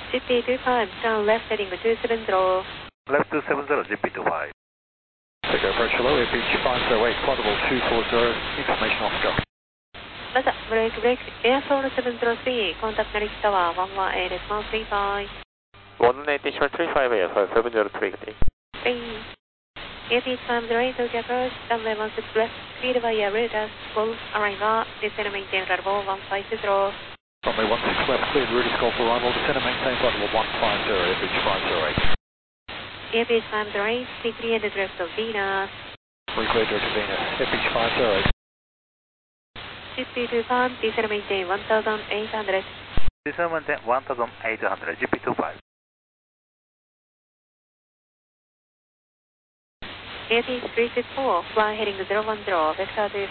GP25, turn left heading 270. Left 270, GP25. Take approach below, APH508, portable 240, information Oscar. まず、ブレークブレーク、Airflow 703, contact Narita Tower 11A, decimal 35. 180.35 AF 703. 3. APH508, Tokyo approach, runway 16 left, speed via route as full, arrival, descend and maintain level 150. Runway 16 left, cleared, route is called for arrival, descend and maintain portable 150, APH508. APH508, be cleared to direct to Venus. Cleared direct to Venus, APH508. GP25, descend and maintain 1800. Descend maintain 1800, GP25. APH364, fly heading 010, vector to